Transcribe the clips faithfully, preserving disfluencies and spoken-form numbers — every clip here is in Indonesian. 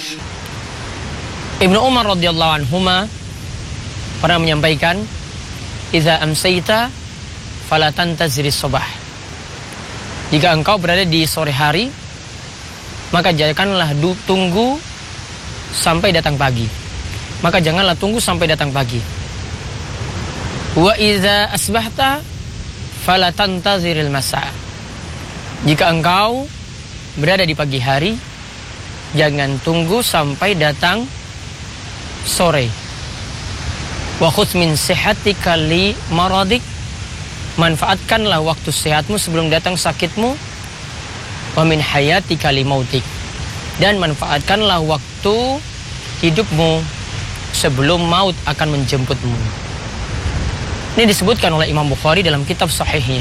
Ibnu Umar radhiyallahu anhuma pernah menyampaikan, "Idza amsayta fala tantaziris sabah." Jika engkau berada di sore hari, maka janganlah tunggu sampai datang pagi. Maka janganlah tunggu sampai datang pagi. Wa idza asbahta fala tantaziril masa. Jika engkau berada di pagi hari, jangan tunggu sampai datang sore. Wa khudz min sihatika li maradik. Manfaatkanlah waktu sehatmu sebelum datang sakitmu. Wa min hayatika li mautik. Dan manfaatkanlah waktu hidupmu sebelum maut akan menjemputmu. Ini disebutkan oleh Imam Bukhari dalam kitab sahihnya.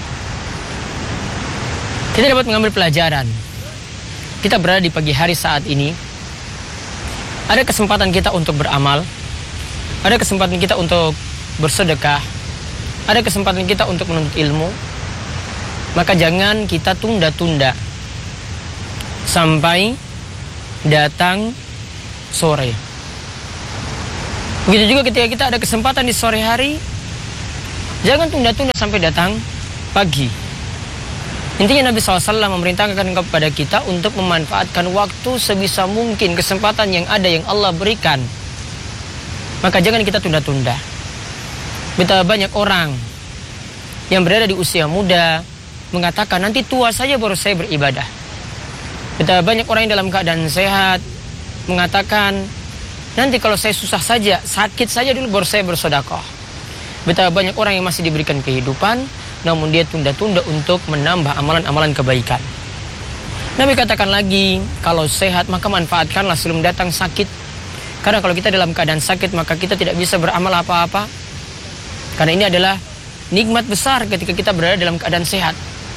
Kita dapat mengambil pelajaran. Kita berada di pagi hari saat ini. Ada kesempatan kita untuk beramal. Ada kesempatan kita untuk bersedekah. Ada kesempatan kita untuk menuntut ilmu. Maka jangan kita tunda-tunda sampai datang sore. Begitu juga ketika kita ada kesempatan di sore hari, jangan tunda-tunda sampai datang pagi. Intinya Nabi shallallahu alaihi wasallam memerintahkan kepada kita untuk memanfaatkan waktu sebisa mungkin, kesempatan yang ada yang Allah berikan. Maka jangan kita tunda-tunda. Betapa banyak orang yang berada di usia muda mengatakan nanti tua saja baru saya beribadah. Betapa banyak orang yang dalam keadaan sehat mengatakan nanti kalau saya susah saja, sakit saja dulu baru saya bersedekah. Betapa banyak orang yang masih diberikan kehidupan, namun dia tunda-tunda untuk menambah amalan-amalan kebaikan. Nabi katakan lagi, kalau sehat maka manfaatkanlah sebelum datang sakit. Karena kalau kita dalam keadaan sakit maka kita tidak bisa beramal apa-apa. Karena ini adalah nikmat besar ketika kita berada dalam keadaan sehat.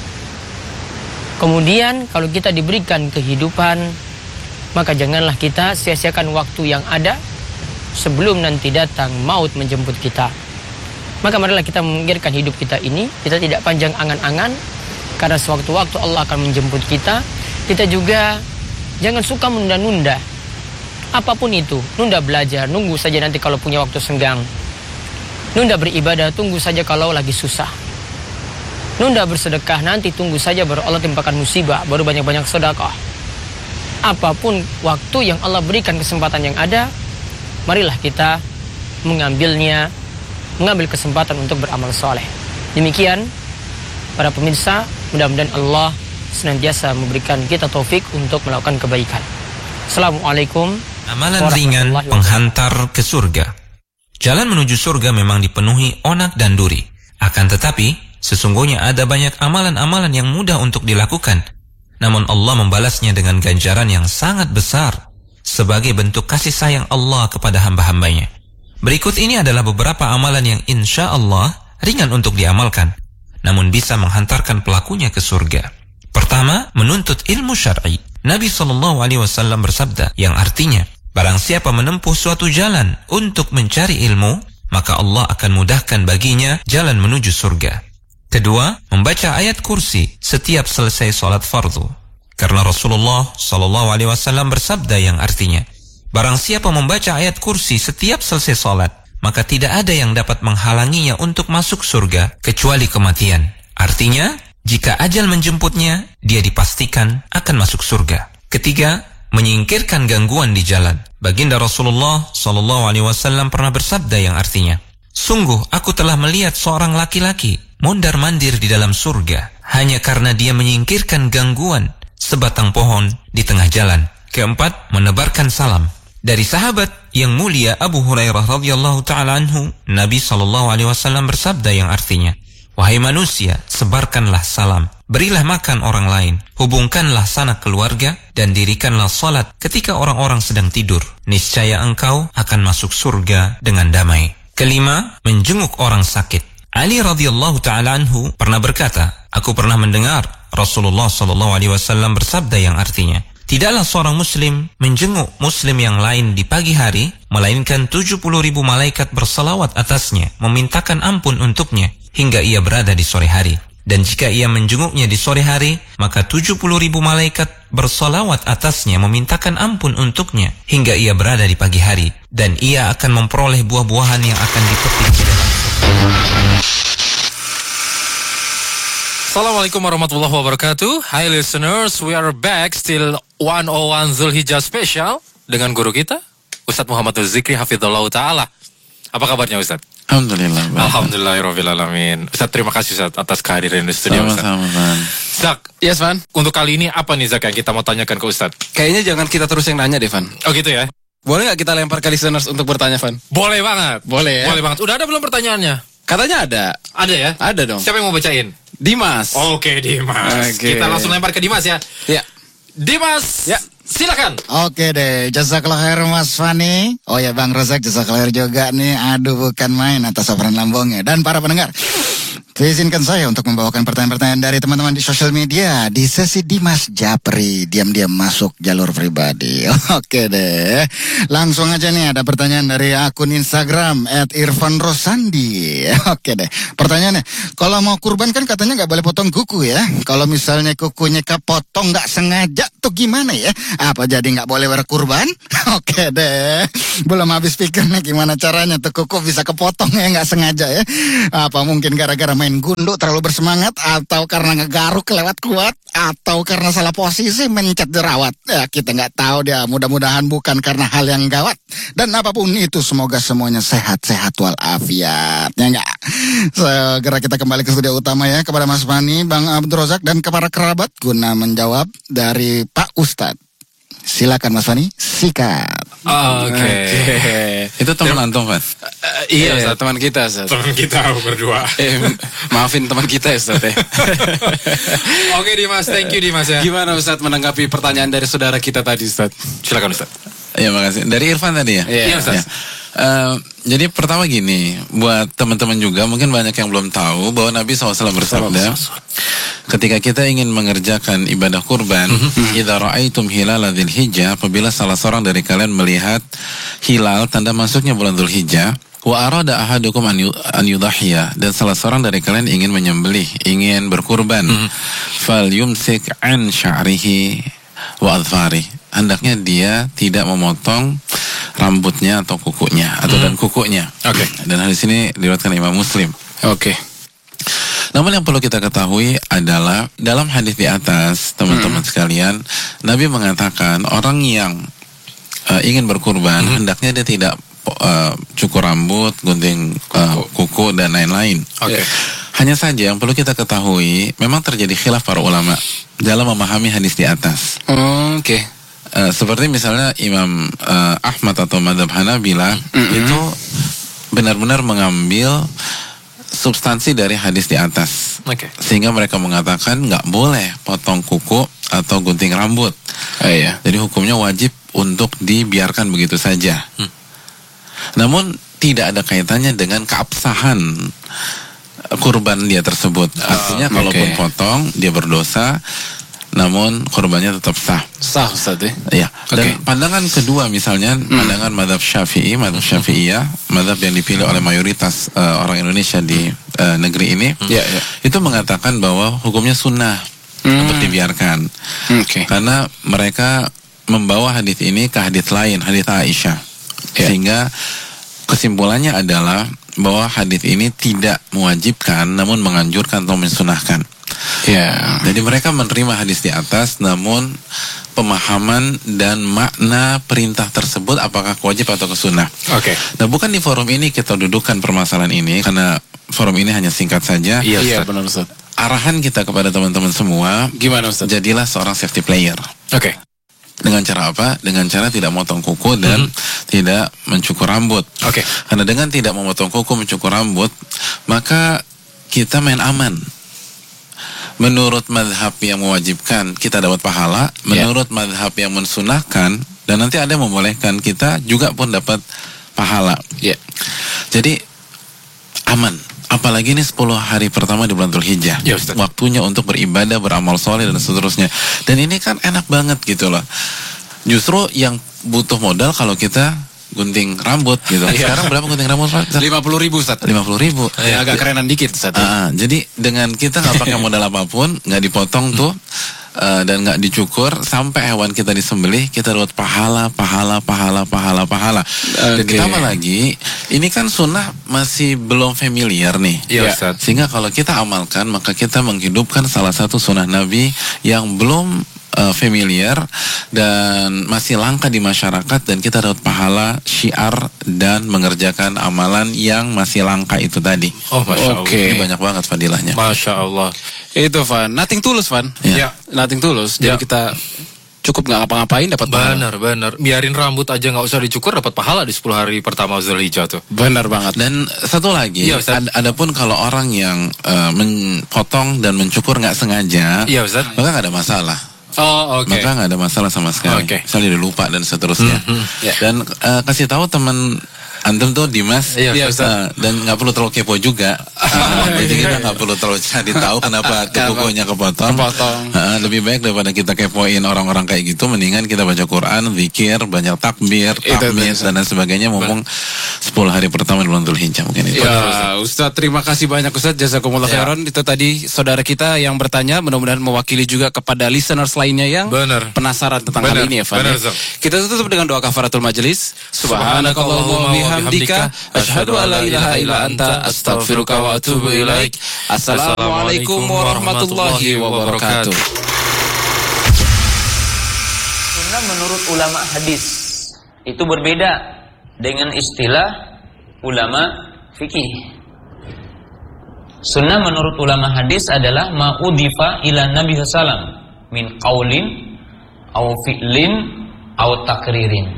Kemudian kalau kita diberikan kehidupan, maka janganlah kita sia-siakan waktu yang ada sebelum nanti datang maut menjemput kita. Maka marilah kita memikirkan hidup kita ini. Kita tidak panjang angan-angan, karena sewaktu-waktu Allah akan menjemput kita. Kita juga jangan suka menunda-nunda apapun itu. Nunda belajar, nunggu saja nanti kalau punya waktu senggang. Nunda beribadah, tunggu saja kalau lagi susah. Nunda bersedekah, nanti tunggu saja baru Allah timpakan musibah, baru banyak-banyak sedekah. Apapun waktu yang Allah berikan, kesempatan yang ada, marilah kita mengambilnya, mengambil kesempatan untuk beramal soleh. Demikian para pemirsa, mudah-mudahan Allah senantiasa memberikan kita taufik untuk melakukan kebaikan. Assalamualaikum. Amalan ringan penghantar ke surga. Jalan menuju surga memang dipenuhi onak dan duri. Akan tetapi, sesungguhnya ada banyak amalan-amalan yang mudah untuk dilakukan. Namun Allah membalasnya dengan ganjaran yang sangat besar sebagai bentuk kasih sayang Allah kepada hamba-hambanya. Berikut ini adalah beberapa amalan yang insya Allah ringan untuk diamalkan, namun bisa menghantarkan pelakunya ke surga. Pertama, menuntut ilmu syar'i. Nabi shallallahu alaihi wasallam bersabda, yang artinya, barang siapa menempuh suatu jalan untuk mencari ilmu, maka Allah akan mudahkan baginya jalan menuju surga. Kedua, membaca ayat kursi setiap selesai sholat fardu. Karena Rasulullah shallallahu alaihi wasallam bersabda yang artinya, barang siapa membaca ayat kursi setiap selesai sholat, maka tidak ada yang dapat menghalanginya untuk masuk surga kecuali kematian. Artinya, jika ajal menjemputnya, dia dipastikan akan masuk surga. Ketiga, menyingkirkan gangguan di jalan. Baginda Rasulullah shallallahu alaihi wasallam pernah bersabda yang artinya, sungguh aku telah melihat seorang laki-laki mondar-mandir di dalam surga hanya karena dia menyingkirkan gangguan sebatang pohon di tengah jalan. Keempat, menebarkan salam. Dari sahabat yang mulia Abu Hurairah radhiyallahu taala anhu, Nabi sallallahu alaihi wasallam bersabda yang artinya, wahai manusia, sebarkanlah salam, berilah makan orang lain, hubungkanlah sanak keluarga, dan dirikanlah salat ketika orang-orang sedang tidur. Niscaya engkau akan masuk surga dengan damai. Kelima, menjenguk orang sakit. Ali radhiyallahu taala anhu pernah berkata, aku pernah mendengar Rasulullah sallallahu alaihi wasallam bersabda yang artinya, tidaklah seorang muslim menjenguk muslim yang lain di pagi hari, melainkan tujuh puluh ribu malaikat bersalawat atasnya, memintakan ampun untuknya hingga ia berada di sore hari. Dan jika ia menjenguknya di sore hari, maka tujuh puluh ribu malaikat bersolawat atasnya memintakan ampun untuknya hingga ia berada di pagi hari. Dan ia akan memperoleh buah-buahan yang akan dipetik di dalam surga. Assalamualaikum warahmatullahi wabarakatuh. Hi listeners, we are back still one oh one Zulhijjah special dengan guru kita Ustadz Muhammad Zikri Hafizullah Ta'ala. Apa kabarnya Ustadz? Alhamdulillah. Alhamdulillahirrahmanirrahim. Ustadz, terima kasih Ustadz atas kehadiran di studio Ustadz. Sama-sama. Zak, Yes, Van. untuk kali ini apa nih Zak yang kita mau tanyakan ke Ustadz? Kayaknya jangan kita terus yang nanya deh, Van. Oh gitu ya? Boleh nggak kita lempar ke listeners untuk bertanya, Van? Boleh banget. Boleh ya? Boleh banget. Udah ada belum pertanyaannya? Katanya ada. Ada ya? Ada dong. Siapa yang mau bacain? Dimas. Oke Dimas. Oke. Kita langsung lempar ke Dimas ya. Ya. Dimas, Ya. silakan. Oke deh, jazakallah khair Mas Fani. Oh ya Bang Rozak, jazakallah khair juga nih. Aduh bukan main atas operan lambungnya. Dan para pendengar, izinkan saya untuk membawakan pertanyaan-pertanyaan dari teman-teman di sosial media di sesi Dimas Japri. Diam-diam masuk jalur pribadi. Oke deh, langsung aja nih ada pertanyaan dari akun Instagram at irfan rosandi. Oke deh, pertanyaannya, kalau mau kurban kan katanya nggak boleh potong kuku ya. Kalau misalnya kukunya kepotong nggak sengaja tuh gimana ya? Apa jadi nggak boleh berkurban? Oke deh, belum habis pikir nih gimana caranya tuh kuku bisa kepotong ya nggak sengaja ya. Apa mungkin gara-gara main gunduk terlalu bersemangat, atau karena ngegaruk kelewat kuat, atau karena salah posisi mencet jerawat? Ya kita nggak tahu dia. Mudah-mudahan bukan karena hal yang gawat. Dan apapun itu, semoga semuanya sehat-sehat walafiat. Ya nggak? Segera kita kembali ke studio utama ya, kepada Mas Fani, Bang Abdul Rozak, dan kepada kerabat guna menjawab dari Pak Ustadz. Silakan Mas Fani, sikat. Oke. Itu teman antum, Van. Iya, Eh, Ustadz. teman kita, Ustaz. Teman kita berdua. Eh, maafin teman kita, Ustaz. Ya. Oke Dimas, thank you Dimas ya. Gimana Ustaz menanggapi pertanyaan dari saudara kita tadi, Ustaz? Silakan Ustaz. Iya, makasih. Dari Irfan tadi ya? Iya, Ustaz. Ya. Eh, jadi pertama gini, buat teman-teman juga mungkin banyak yang belum tahu bahwa Nabi shallallahu alaihi wasallam bersabda, ketika kita ingin mengerjakan ibadah kurban, idza ra'aitum hilala dzulhijjah, apabila salah seorang dari kalian melihat hilal tanda masuknya bulan Dzulhijjah, wa arada ahadukum an yudhhiya, dan salah seorang dari kalian ingin menyembelih, ingin berkurban, fal yumsik an sya'rihi wa adfari, hendaknya dia tidak memotong rambutnya atau kukunya atau dan kukunya. Oke. Dan hadis ini diriwayatkan Imam Muslim. Oke. Namun yang perlu kita ketahui adalah dalam hadis di atas, teman-teman sekalian, Nabi mengatakan orang yang uh, ingin berkurban hmm. hendaknya dia tidak uh, cukur rambut, gunting uh, kuku dan lain-lain. Oke. Okay. Hanya saja yang perlu kita ketahui, memang terjadi khilaf para ulama dalam memahami hadis di atas. Oh, Oke. Okay. Uh, seperti misalnya Imam uh, Ahmad atau Madhab Hanabila mm-hmm. itu benar-benar mengambil substansi dari hadis di atas, okay. sehingga mereka mengatakan nggak boleh potong kuku atau gunting rambut. Oh, iya. Jadi hukumnya wajib untuk dibiarkan begitu saja. Hmm. Namun tidak ada kaitannya dengan keabsahan kurban dia tersebut. Oh, Artinya kalaupun okay. potong dia berdosa, namun korbannya tetap sah. Sah Ustaz ya? Ya. Dan Okay. pandangan kedua misalnya, hmm. pandangan madhab Syafi'i, madhab Syafi'iyah, madhab yang dipilih oleh mayoritas uh, orang Indonesia di uh, negeri ini, hmm. yeah, yeah. itu mengatakan bahwa hukumnya sunnah hmm. untuk dibiarkan. Okay. Karena mereka membawa hadis ini ke hadis lain, hadis Aisyah. Yeah. Sehingga kesimpulannya adalah bahwa hadis ini tidak mewajibkan, namun menganjurkan atau mensunahkan. Ya. Jadi mereka menerima hadis di atas, namun pemahaman dan makna perintah tersebut apakah wajib atau kesunnah. Oke. Okay. Nah, bukan di forum ini kita dudukan permasalahan ini, karena forum ini hanya singkat saja. Iya, iya benar Ustaz. Arahan kita kepada teman-teman semua, gimana Ustaz? Jadilah seorang safety player. Oke. Okay. Dengan cara apa? Dengan cara tidak memotong kuku dan mm-hmm. tidak mencukur rambut. Oke. Okay. Karena dengan tidak memotong kuku, mencukur rambut, maka kita main aman. Menurut madhab yang mewajibkan kita dapat pahala, yeah. menurut madhab yang mensunahkan dan nanti ada yang membolehkan kita juga pun dapat pahala. Yeah. Jadi aman. Apalagi ini sepuluh hari pertama di bulan Dzulhijjah. Ya, waktunya untuk beribadah, beramal soleh dan seterusnya. Dan ini kan enak banget gitu loh. Justru yang butuh modal kalau kita gunting rambut gitu. Sekarang berapa gunting rambut Pak? lima puluh ribu Ustaz. lima puluh ribu. Ya, agak kerenan dikit Ustaz. Uh, jadi dengan kita nggak pakai modal apapun, nggak dipotong tuh uh, dan nggak dicukur sampai hewan kita disembelih, kita dapat pahala, pahala, pahala, pahala, pahala. Okay. Dan ditambah lagi, ini kan sunnah masih belum familiar nih. Iya, Ustaz. Sehingga kalau kita amalkan, maka kita menghidupkan salah satu sunnah Nabi yang belum Uh, familiar dan masih langka di masyarakat, dan kita dapat pahala syiar dan mengerjakan amalan yang masih langka itu tadi. Oh, Masya Allah. Oke. Ini banyak banget fadilahnya. Masya Allah. Itu Van, nothing tulus Van. Ya. Nothing tulus. Jadi Ya. kita cukup nggak ngapa-ngapain dapat pahala. Benar, benar. Biarin rambut aja nggak usah dicukur, dapat pahala di sepuluh hari pertama Zulhijjah tuh. Benar banget. Dan satu lagi, Iya, Ustaz. ad, adapun kalau orang yang uh, memotong dan mencukur nggak sengaja, Iya, Ustaz. maka nggak ada masalah. Oh, oke. Maka nggak ada masalah sama sekali. Oke. Misalnya dia lupa dan seterusnya. Mhm. Ya. Dan uh, kasih tahu teman antum tuh Dimas, Iya, uh, Ustaz. dan nggak perlu terlalu kepo juga. Uh, jadi kita nggak perlu terlalu cari tahu kenapa kukunya kepotong. Kepotong. Uh, lebih baik daripada kita kepoin orang-orang kayak gitu, mendingan kita baca Quran, zikir, banyak takbir, Itu, tahmid itu, dan lain sebagainya. Mumpung sepuluh hari pertama di bulan Dzulhijjah mungkin itu. Ya, Ustaz, terima kasih banyak Ustaz, jazakumullah Ya. khairan. Itu tadi saudara kita yang bertanya, mudah-mudahan mewakili juga kepada listeners lainnya yang Benar. penasaran tentang Benar, hal ini ya, Van. benar, ya. Zam. Kita tutup dengan doa kafaratul majelis. Subhanakallahumma wa bihamdika asyhadu an la ilaha illa anta astaghfiruka wa atubu ilaik. Assalamualaikum warahmatullahi wabarakatuh. Sunnah menurut ulama hadis itu berbeda dengan istilah ulama fikih. Sunnah menurut ulama hadis adalah ma'udifa ila Nabi sallam min qaulin au fi'lin au takririn.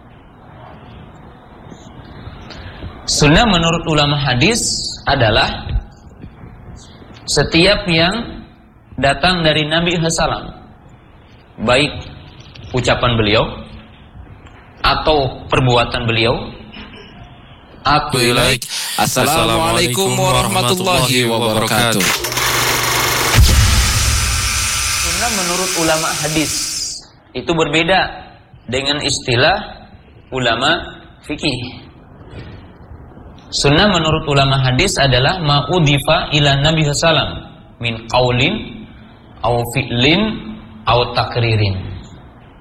Sunnah menurut ulama hadis adalah setiap yang datang dari Nabi sallam, baik ucapan beliau atau perbuatan beliau atau Baik. Assalamualaikum warahmatullahi wabarakatuh. Sunnah menurut ulama hadis itu berbeda dengan istilah ulama fikih. Sunnah menurut ulama hadis adalah ma'udifa ila Nabi sallam min qaulin au fi'lin au takririn.